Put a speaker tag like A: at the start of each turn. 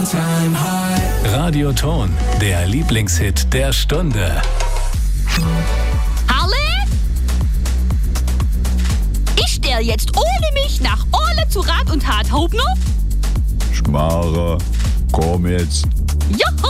A: Radioton, der Lieblingshit der Stunde.
B: Harle? Ich stell jetzt ohne mich nach Orle zu Rat und Tat. Hauptner?
C: Schmarre, komm jetzt.
B: Joho!